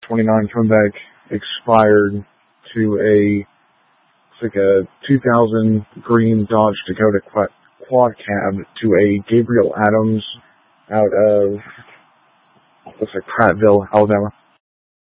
29 comeback expired to it's like a 2000 green Dodge Dakota quad cab to a Gabriel Adams out of, looks like Prattville, Alabama.